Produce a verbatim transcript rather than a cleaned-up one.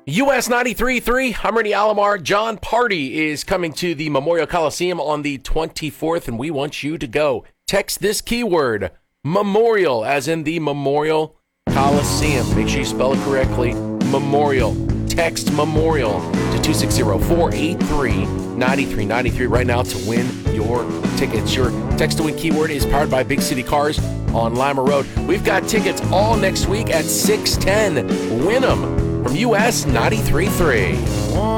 U S ninety-three point three, I'm Ernie Alomar. John Party is coming to the Memorial Coliseum on the twenty-fourth, and we want you to go. Text this keyword, Memorial, as in the Memorial Coliseum. Make sure you spell it correctly, Memorial. Text Memorial to two six zero, four eight three, nine three nine three right now to win your tickets. Your text to win keyword is powered by Big City Cars on Lima Road. We've got tickets all next week at six ten. Win them from U S ninety-three point three.